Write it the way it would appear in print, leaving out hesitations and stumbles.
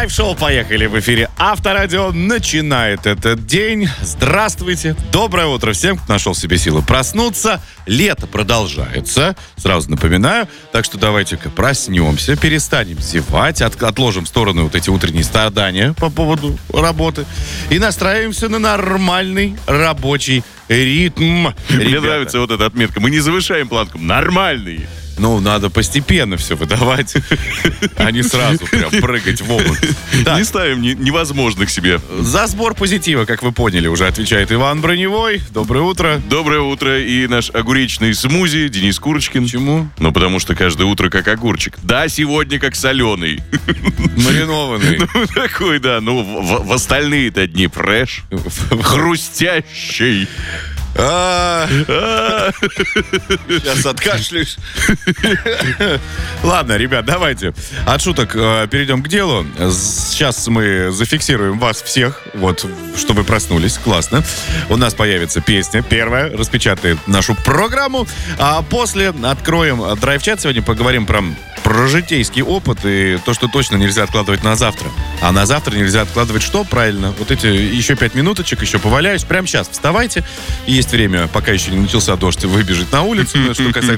Драйв-шоу «Поехали» в эфире Авторадио начинает этот день. Здравствуйте, доброе утро всем, кто нашел в себе силы проснуться. Лето продолжается, сразу напоминаю. Так что давайте-ка проснемся, перестанем зевать, отложим в сторону вот эти утренние страдания по поводу работы и настраиваемся на нормальный рабочий ритм. Мне нравится вот эта отметка. Мы не завышаем планку. Нормальный. Ну, надо постепенно все выдавать, а не сразу прям прыгать в омут. Не ставим невозможных себе. За сбор позитива, как вы поняли, уже отвечает Иван Броневой. Доброе утро. Доброе утро. И наш огуречный смузи Денис Курочкин. Почему? Ну, потому что каждое утро как огурчик. Да, сегодня как соленый. Маринованный. Ну, такой, да. Ну, в остальные-то дни фреш. Хрустящий. Сейчас откашлюсь. Ладно, ребят, давайте от шуток перейдем к делу. Сейчас мы зафиксируем вас всех, вот, чтобы проснулись. Классно. У нас появится песня первая, распечатает нашу программу. А после откроем драйв-чат. Сегодня поговорим про житейский опыт и то, что точно нельзя откладывать на завтра. А на завтра нельзя откладывать что? Правильно. Вот эти еще 5 минуточек, еще поваляюсь. Прямо сейчас вставайте. Есть время, пока еще не начался дождь, выбежать на улицу. Что касается